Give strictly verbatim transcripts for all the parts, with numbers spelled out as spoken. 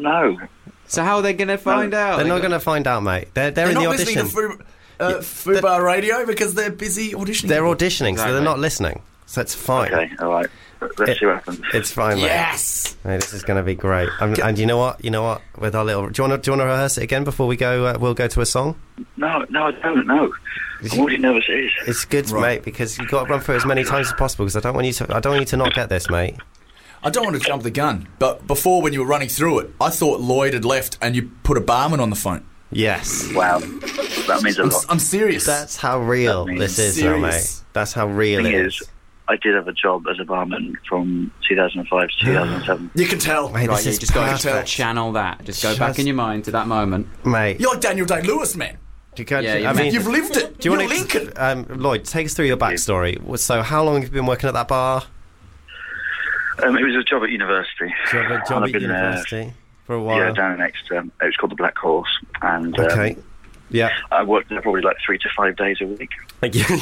No. So how are they going to find No. out? They're They not got- going to find out, mate. They're, they're, They're in the not audition. listening to Fu, uh, Fubar Radio because they're busy auditioning. They're auditioning, so they're Exactly. not listening. So it's fine. Okay, all right. Let's It- see what happens. It's fine, mate. Yes! Mate, this is going to be great. Um, and you know what? You know what? With our little, do you want to do you want to rehearse it again before we go? Uh, we'll go to a song. No, no, I don't know. I'm already nervous. It is. It's good, Right. mate, because you've got to run through it as many times as possible. Because I don't want you to. I don't want you to not get this, mate. I don't want to jump the gun, but before when you were running through it, I thought Lloyd had left and you put a barman on the phone. Yes. Wow, that means a I'm, lot. I'm serious. That's how real That this means is, now, mate. serious. That's how real The it thing is. is, I did have a job as a barman from two thousand five to two thousand seven. You can tell. Mate, Right, this you is just got perfect. to channel that. Just go Just- back in your mind to that moment. Mate, You're like Daniel Day-Lewis, man. you can't, Yeah, you I mean, You've lived it. do you You're want Lincoln. to, um, Lloyd, take us through your backstory. So, how long have you been working at that bar? Um, it was a job at university. Do you have a And job I've at been there, university for a while? Yeah, down in Exeter. It was called the Black Horse, and um, Okay. Yeah. I worked there probably like three to five days a week. Thank you.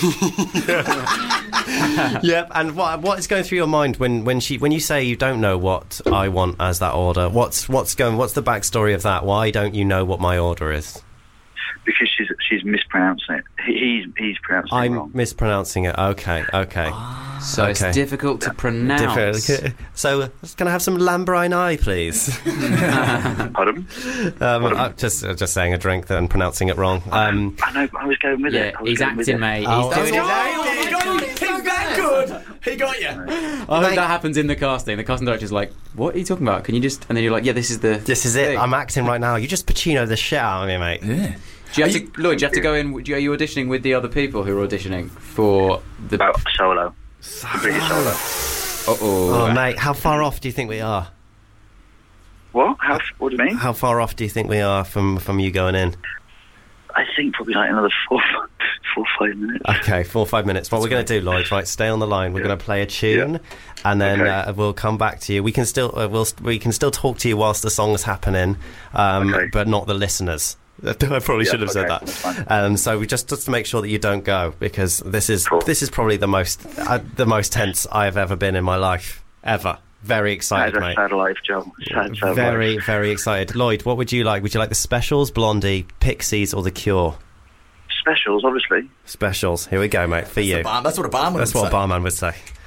Yep. And what what is going through your mind when, when she when you say you don't know what I want as that order? What's what's going? What's the backstory of that? Why don't you know what my order is? Because she's she's mispronouncing it. He, he's he's pronouncing it I'm wrong. mispronouncing it. Okay. Okay. So Okay. it's difficult to pronounce. Different. So, can I have some Lambrine eye, please? Pardon? Um, I'm just uh, just saying a drink then pronouncing it wrong. Um, I know. I was going with Yeah, it. I was he's going with acting, it. mate. Oh, He's doing Oh, it. he got you. He's that good. He got you. I hope that happens in the casting. The casting director's like, "What are you talking about? Can you just?" And then you're like, "Yeah, this is the." this is it. thing." I'm acting right now. You just Pacino the shit out of me, mate. Yeah. Do you have Are to, Lloyd? Do you have to go in? do you- Are you auditioning with the other people who are auditioning for the? About solo. Completely solo. Uh oh. Oh, mate, how far off do you think we are? What? How? f- What do you mean? How far off do you think we are from, from you going in? I think probably like another four, four, five minutes. Okay, four or five minutes. What we're going to do, Lloyd, right? Stay on the line. We're Yeah. going to play a tune, and then Okay. uh, we'll come back to you. We can still uh, we'll we can still talk to you whilst the song's happening, um, Okay. but not the listeners. I probably Yeah, should have said okay, that. that's fine. Um, so we just just to make sure that you don't go, because this is Cool. this is probably the most uh, the most tense I've ever been in my life ever. Very That excited, is a mate. sad life, Joe. Sad, sad Very life. very excited. Lloyd, what would you like? Would you like the Specials, Blondie, Pixies, or the Cure? Specials, obviously. Specials. Here we go, mate. For you. Bar- That's what a barman That's would what a say. barman would say.